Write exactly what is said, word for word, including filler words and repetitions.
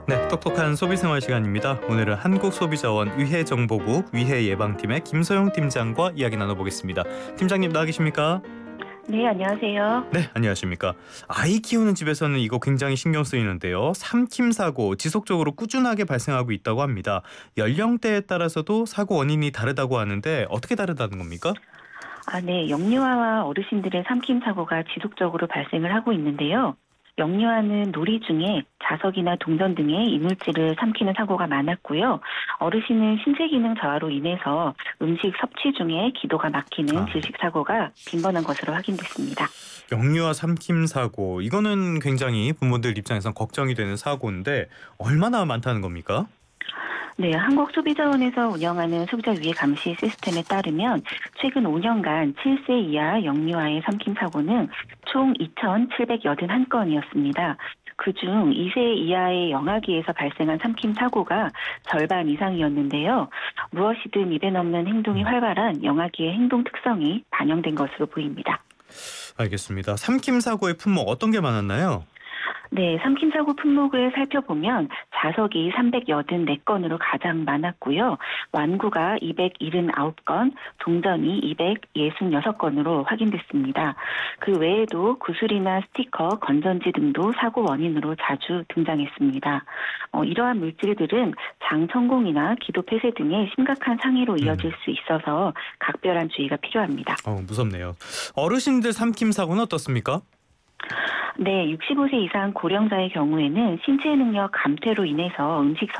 네, 똑똑한 소비생활 시간입니다. 오늘은 한국소비자원 위해정보부 위해예방팀의 김소영 팀장과 이야기 나눠보겠습니다. 팀장님 나와 계십니까? 네, 안녕하세요. 네, 안녕하십니까. 아이 키우는 집에서는 이거 굉장히 신경 쓰이는데요. 삼킴 사고 지속적으로 꾸준하게 발생하고 있다고 합니다. 연령대에 따라서도 사고 원인이 다르다고 하는데 어떻게 다르다는 겁니까? 아, 네, 영유아와 어르신들의 삼킴 사고가 지속적으로 발생을 하고 있는데요. 영유아는 놀이 중에 자석이나 동전 등의 이물질을 삼키는 사고가 많았고요. 어르신은 신체 기능 저하로 인해서 음식 섭취 중에 기도가 막히는 아, 질식 사고가 빈번한 것으로 확인됐습니다. 영유아 삼킴 사고 이거는 굉장히 부모들 입장에선 걱정이 되는 사고인데 얼마나 많다는 겁니까? 네, 한국소비자원에서 운영하는 소비자 위해 감시 시스템에 따르면 최근 오 년간 칠 세 이하 영유아의 삼킴 사고는 총 이천칠백팔십일 건이었습니다. 그중 이 세 이하의 영아기에서 발생한 삼킴 사고가 절반 이상이었는데요. 무엇이든 입에 넣는 행동이 활발한 영아기의 행동 특성이 반영된 것으로 보입니다. 알겠습니다. 삼킴 사고의 품목 어떤 게 많았나요? 네, 삼킴 사고 품목을 살펴보면 자석이 삼백팔십사 건으로 가장 많았고요. 완구가 이백칠십구 건, 동전이 이백육십육 건으로 확인됐습니다. 그 외에도 구슬이나 스티커, 건전지 등도 사고 원인으로 자주 등장했습니다. 어, 이러한 물질들은 장 천공이나 기도 폐쇄 등의 심각한 상해로 이어질 음. 수 있어서 각별한 주의가 필요합니다. 어, 무섭네요. 어르신들 삼킴 사고는 어떻습니까? 네, 육십오 세 이상 고령자의 경우에는 신체 능력 감퇴로 인해서 음식